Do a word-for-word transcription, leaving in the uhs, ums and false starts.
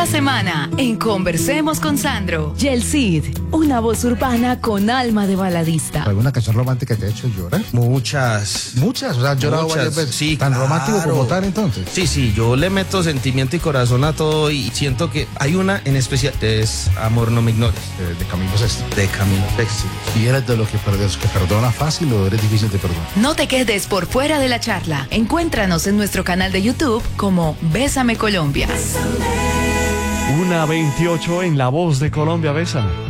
Esta semana, en Conversemos con Sandro. Yelcid, una voz urbana con alma de baladista. ¿Alguna canción romántica te ha hecho llorar? Muchas. Muchas, o sea, has llorado Muchas, varias veces. sí, ¿Tan claro. romántico como tal entonces? Sí, sí, yo le meto sentimiento y corazón a todo y siento que hay una en especial, es Amor no me ignores, De, de Camilo Sesto. de Camilo Sesto. ¿Y eres de los que, perdes, que perdona fácil o eres difícil de perdonar? No te quedes por fuera de la charla. Encuéntranos en nuestro canal de YouTube como Bésame Colombia. Una veintiocho en La Voz de Colombia, Bésame.